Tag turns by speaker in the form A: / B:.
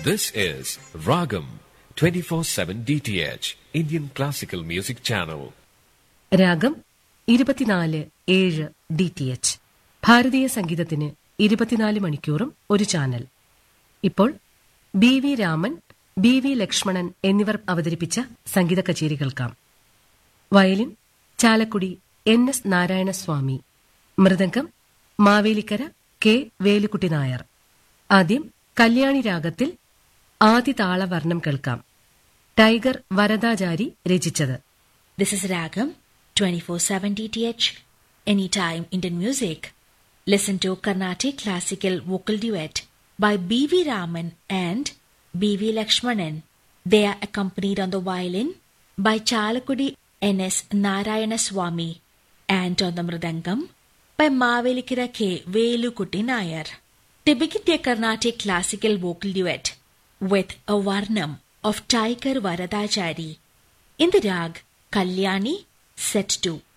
A: This is Ragam 24/7 DTH Indian Classical Music Channel.
B: രാഗം 24/7 DTH ഭാരതീയ സംഗീതത്തിന് 24 മണിക്കൂറും ഒരു ചാനൽ. ഇപ്പോൾ BV രാമൻ, BV ലക്ഷ്മണൻ എന്നിവർ അവതരിപ്പിച്ച സംഗീത കച്ചേരി കേൾക്കാം. Violin Chalakudy NS Narayanaswamy, mridangam Mavelikkara K Velukutty Nair. ആദ്യം കല്യാണി രാഗത്തിൽ ആദി താളവർണം കേൾക്കാം. ടൈഗർ വരദാചാരി രചിച്ചത്.
C: This is Ragam 24/7 DTH, anytime Indian music. Listen to Carnatic classical vocal duet by BV Raman and BV Lakshmanan. They are accompanied on the violin by Chalakudi NS Narayanaswamy and on the mridangam by Mavelikira K Velukutty Nayar. To begin their Carnatic classical vocal duet with a Varnam of Tiger Varadachari in the rag Kalyani set 2.